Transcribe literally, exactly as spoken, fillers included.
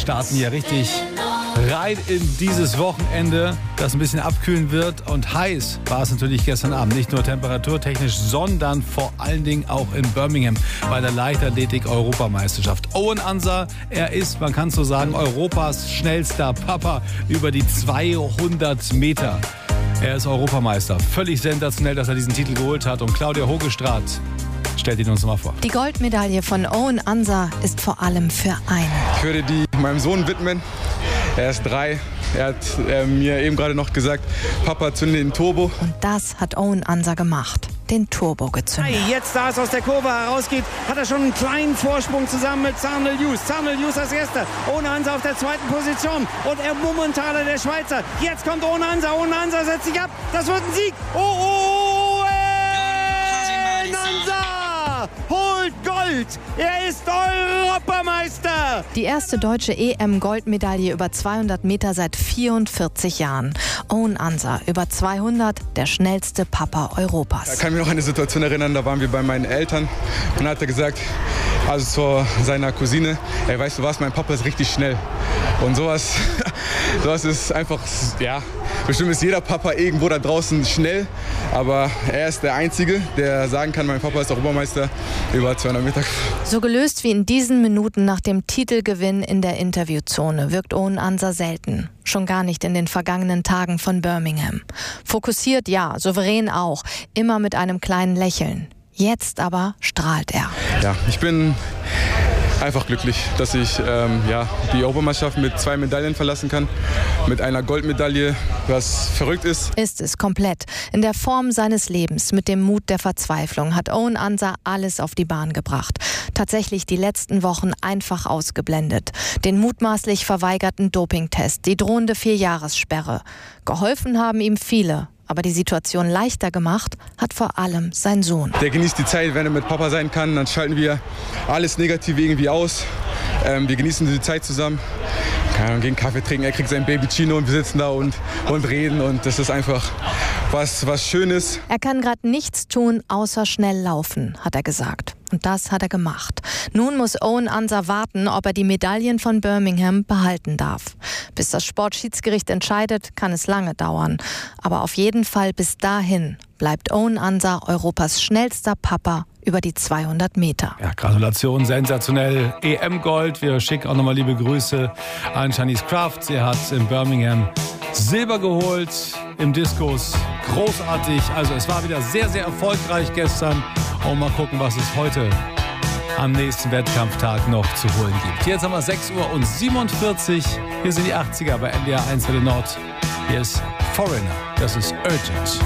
starten hier richtig rein in dieses Wochenende, das ein bisschen abkühlen wird. Und heiß war es natürlich gestern Abend. Nicht nur temperaturtechnisch, sondern vor allen Dingen auch in Birmingham bei der Leichtathletik-Europameisterschaft. Owen Ansah, er ist, man kann so sagen, Europas schnellster Papa über die zweihundert Meter. Er ist Europameister. Völlig sensationell, dass er diesen Titel geholt hat. Und Claudia Hogestraat stellt ihn uns mal vor. Die Goldmedaille von Owen Ansah ist vor allem für einen. Ich würde die meinem Sohn widmen. Er ist drei. Er hat äh, mir eben gerade noch gesagt, Papa, zünde den Turbo. Und das hat Owen Ansah gemacht. Den Turbo gezündet. Jetzt, da es aus der Kurve herausgeht, hat er schon einen kleinen Vorsprung zusammen mit Zharnel Hughes. Zharnel Hughes als Erster. Owen Ansah auf der zweiten Position. Und er Mummentaler, der Schweizer. Jetzt kommt Owen Ansah. Owen Ansah setzt sich ab. Das wird ein Sieg. Oh, Owen Ansah holt Gold. Er ist Europameister. Die erste deutsche E M-Goldmedaille über zweihundert Meter seit vierundvierzig Jahren. Owen Ansah, über zweihundert, der schnellste Papa Europas. Ich kann mich noch an eine Situation erinnern, da waren wir bei meinen Eltern und da hat er gesagt, also zu seiner Cousine, ey, weißt du was, mein Papa ist richtig schnell. Und sowas, sowas ist einfach, ja, bestimmt ist jeder Papa irgendwo da draußen schnell, aber er ist der Einzige, der sagen kann, mein Papa ist Europameister über zweihundert Meter. So gelöst wie in diesen Minuten nach dem Titelgewinn in der Interviewzone wirkt Owen Ansah selten. Schon gar nicht in den vergangenen Tagen von Birmingham. Fokussiert ja, souverän auch, immer mit einem kleinen Lächeln. Jetzt aber strahlt er. Ja, ich bin einfach glücklich, dass ich ähm, ja, die Europameisterschaft mit zwei Medaillen verlassen kann. Mit einer Goldmedaille, was verrückt ist. Ist es komplett. In der Form seines Lebens, mit dem Mut der Verzweiflung, hat Owen Ansah alles auf die Bahn gebracht. Tatsächlich die letzten Wochen einfach ausgeblendet. Den mutmaßlich verweigerten Dopingtest, die drohende Vierjahressperre. Geholfen haben ihm viele. Aber die Situation leichter gemacht hat vor allem sein Sohn. Der genießt die Zeit, wenn er mit Papa sein kann. Dann schalten wir alles Negative irgendwie aus. Ähm, wir genießen die Zeit zusammen. Keine Ahnung, gehen Kaffee trinken. Er kriegt sein Baby Chino und wir sitzen da und, und reden. Und das ist einfach was, was Schönes. Er kann gerade nichts tun, außer schnell laufen, hat er gesagt. Und das hat er gemacht. Nun muss Owen Ansah warten, ob er die Medaillen von Birmingham behalten darf. Bis das Sportschiedsgericht entscheidet, kann es lange dauern. Aber auf jeden Fall bis dahin bleibt Owen Ansah Europas schnellster Papa über die zweihundert Meter. Ja, Gratulation, sensationell. E M-Gold. Wir schicken auch nochmal liebe Grüße an Shanice Kraft. Sie hat in Birmingham Silber geholt im Diskus. Großartig. Also es war wieder sehr, sehr erfolgreich gestern. Und mal gucken, was es heute am nächsten Wettkampftag noch zu holen gibt. Jetzt haben wir sechs Uhr und siebenundvierzig. Hier sind die achtziger bei N D R eins Welle Nord. Hier ist Foreigner. Das ist Urgent.